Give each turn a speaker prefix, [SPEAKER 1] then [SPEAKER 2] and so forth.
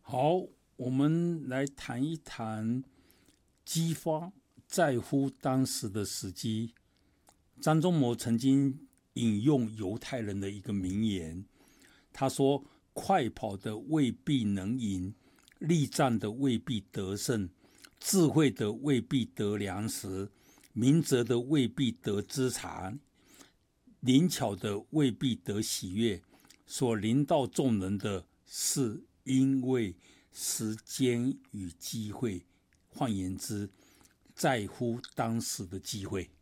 [SPEAKER 1] 好，我们来谈一谈激发在乎当时的时机。张忠谋曾经引用犹太人的一个名言，他说：快跑的未必能赢，力战的未必得胜，智慧的未必得粮食，明哲的未必得资产，灵巧的未必得喜悦，所临到众人的是因为时间与机会。换言之，在乎当时的机会。